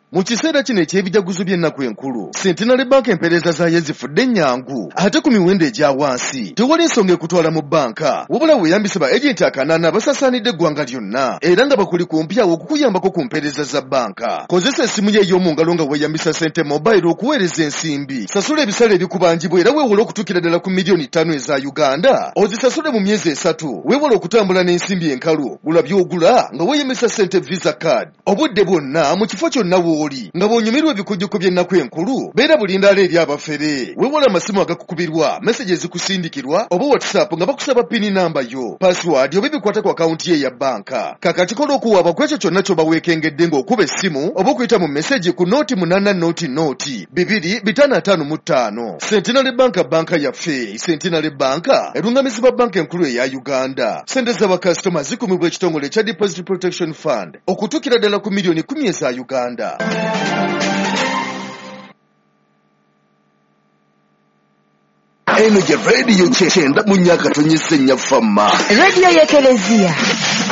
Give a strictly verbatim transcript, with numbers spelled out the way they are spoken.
Mu kiseera kino eky'ebijaguzo by'ennaku enkulu, Centenary Bank empeereza zaayo zifudde nnyangu ate ku miwendo egya wansi. Tewali nsonga ekutwala mu banka, wabula weeyambisa ba ejenti akanaana basaasaanidde eggwanga lyonna era nga bakuli kumpyawo okukuyambako ku mpeereza za banka. Kozesa essimu ye ey'omu ngalo nga weeyambisa Sente Mobile okuweereza ensimbi. Sasula ebisale ebikubangibwa era weewole okutuukira ddala ku miliyoni ttaano eza Uganda. Ozisasule mu myezi esatu, weewole okutambula n'ensimbi enkalu. Gula by'ogula nga weeyambisa Sente Visa Card. Obudde bwonna mu kifo kyonna w'oli nga bw'onyumirwa ebikujjuko by'ennaku enkulu, beera bulindaala eri abafere. Weewole amasimu agakukubirwa, meseji ezikusindikirwa oba WhatsApp nga bakusaba pini namba yo, password oba ebikwata ku akawunti ye ya banka. Kakati kola okuwaaba ku ekyo kyonna ky'oba weekengedde ng'okuba essimu oba okuyita mu meseji ku nooti munaana nooti nooti bibiri bitaano ataano mu ttaano. Centenary Bank banka yaffe. Centenary Bank erungamizibwa banka enkulu eya Uganda. Sente z'abakasitoma zikumibwa ekitongole ekya Deposit Protection Fund okutuukira ddala ku miliyoni kumi eza Uganda. Eno gye rediyo kyenda mu nnyaka tonyese nnya famma. Rediyo y'Ekelezia.